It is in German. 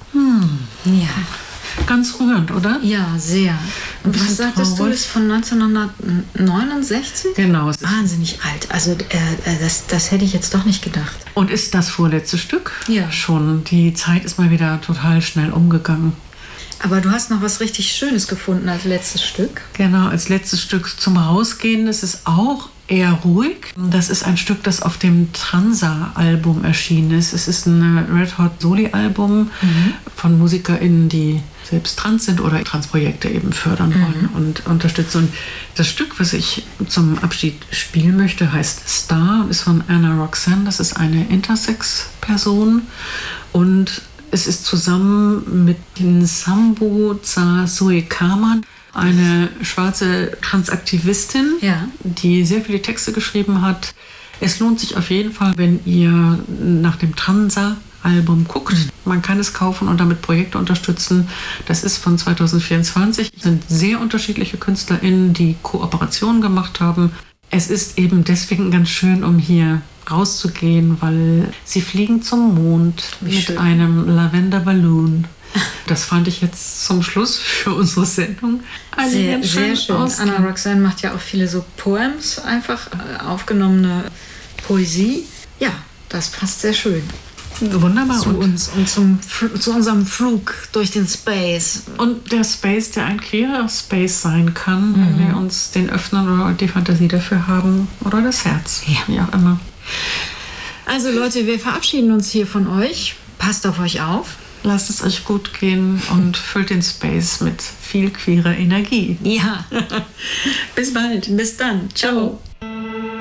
Ja. Ganz rührend, oder? Ja, sehr. Und was sagtest du, ist von 1969? Genau. Wahnsinnig alt. Also das hätte ich jetzt doch nicht gedacht. Und ist das vorletzte Stück? Ja. Schon. Die Zeit ist mal wieder total schnell umgegangen. Aber du hast noch was richtig Schönes gefunden als letztes Stück. Genau, als letztes Stück zum Rausgehen. Das ist auch eher ruhig. Das ist ein Stück, das auf dem Transa-Album erschienen ist. Es ist ein Red Hot Soli-Album von MusikerInnen, die selbst trans sind oder Transprojekte eben fördern wollen und unterstützen. Und das Stück, was ich zum Abschied spielen möchte, heißt Star und ist von Anna Roxanne. Das ist eine Intersex-Person und es ist zusammen mit den Sambu Tsa Soe Kaman, eine schwarze Transaktivistin, die sehr viele Texte geschrieben hat. Es lohnt sich auf jeden Fall, wenn ihr nach dem Transa-Album guckt. Man kann es kaufen und damit Projekte unterstützen. Das ist von 2024. Es sind sehr unterschiedliche KünstlerInnen, die Kooperationen gemacht haben. Es ist eben deswegen ganz schön, um hier rauszugehen, weil sie fliegen zum Mond mit einem Lavender-Balloon. Das fand ich jetzt zum Schluss für unsere Sendung sehr schön. Anna Roxanne macht ja auch viele so Poems, einfach aufgenommene Poesie. Ja, das passt sehr schön. Wunderbar. Zu uns und zu unserem Flug durch den Space. Und der Space, der ein queerer Space sein kann, wenn wir uns den öffnen oder die Fantasie dafür haben oder das Herz, wie auch immer. Also Leute, wir verabschieden uns hier von euch. Passt auf euch auf. Lasst es euch gut gehen und füllt den Space mit viel queerer Energie. Ja. Bis bald. Bis dann. Ciao.